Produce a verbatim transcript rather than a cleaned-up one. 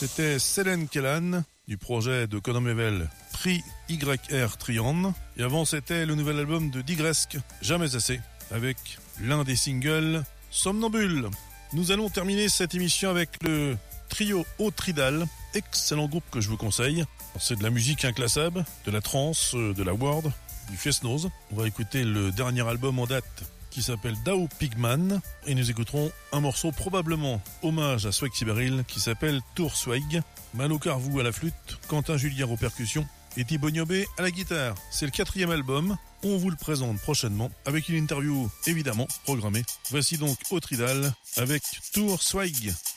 C'était Selen Kellan du projet de Conor Mevel Tri Y R Trian. Et avant, c'était le nouvel album de Digresque, Jamais Assez, avec l'un des singles Somnambule. Nous allons terminer cette émission avec le trio Autridal, excellent groupe que je vous conseille. C'est de la musique inclassable, de la trance, de la world, du fest-noz. On va écouter le dernier album en date qui s'appelle Dao Pigman et nous écouterons un morceau probablement hommage à Swag Siberil qui s'appelle Tour Swag. Mano Carvou à la flûte, Quentin Julliard aux percussions et Thibaut Niobé à la guitare. C'est le quatrième album, on vous le présente prochainement avec une interview évidemment programmée. Voici donc Autridal avec Tour Swag.